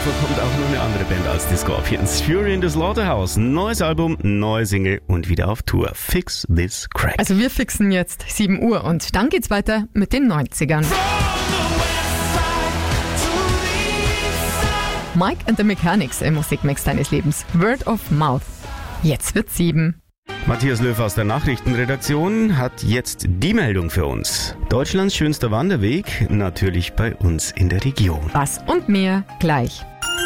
Hannover kommt auch noch eine andere Band als die Scorpions. Fury in the Slaughterhouse. Neues Album, neue Single und wieder auf Tour. Fix this crack. Also wir fixen jetzt 7 Uhr und dann geht's weiter mit den 90ern. Mike and the Mechanics im Musikmix deines Lebens. Word of Mouth. Jetzt wird's 7. Matthias Löw aus der Nachrichtenredaktion hat jetzt die Meldung für uns. Deutschlands schönster Wanderweg, natürlich bei uns in der Region. Was und mehr gleich.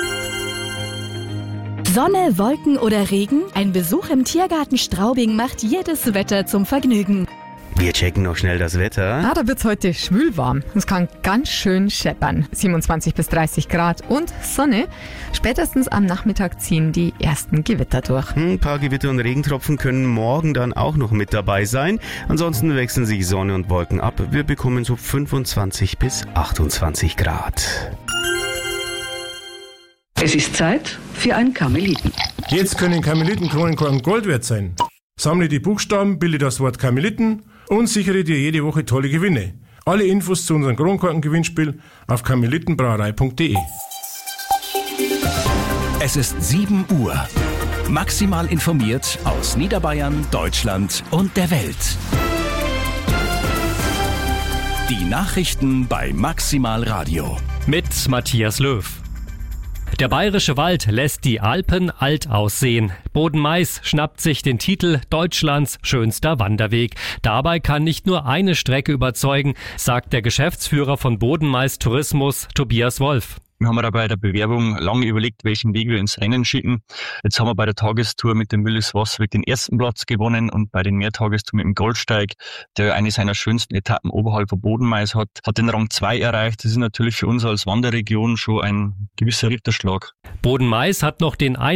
Sonne, Wolken oder Regen? Ein Besuch im Tiergarten Straubing macht jedes Wetter zum Vergnügen. Wir checken noch schnell das Wetter. Da wird's heute schwülwarm. Es kann ganz schön scheppern. 27 bis 30 Grad und Sonne. Spätestens am Nachmittag ziehen die ersten Gewitter durch. Ein paar Gewitter und Regentropfen können morgen dann auch noch mit dabei sein. Ansonsten wechseln sich Sonne und Wolken ab. Wir bekommen so 25 bis 28 Grad. Es ist Zeit für ein Karmeliten. Jetzt können Karmelitenkronenkorken Gold wert sein. Sammle die Buchstaben, bilde das Wort Karmeliten und sichere dir jede Woche tolle Gewinne. Alle Infos zu unserem Kronkorken-Gewinnspiel auf karmelitenbrauerei.de. Es ist 7 Uhr. Maximal informiert aus Niederbayern, Deutschland und der Welt. Die Nachrichten bei Maximal Radio. Mit Matthias Löw. Der bayerische Wald lässt die Alpen alt aussehen. Boden-Mais schnappt sich den Titel Deutschlands schönster Wanderweg. Dabei kann nicht nur eine Strecke überzeugen, sagt der Geschäftsführer von Boden-Mais Tourismus, Tobias Wolf. Wir haben da bei der Bewerbung lange überlegt, welchen Weg wir ins Rennen schicken. Jetzt haben wir bei der Tagestour mit dem Willis Wasserweg den ersten Platz gewonnen und bei den Mehrtagestouren mit dem Goldsteig, der eine seiner schönsten Etappen oberhalb von Boden-Mais hat den Rang 2 erreicht. Das ist natürlich für uns als Wanderregion schon ein gewisser Ritterschlag. Boden-Mais hat noch den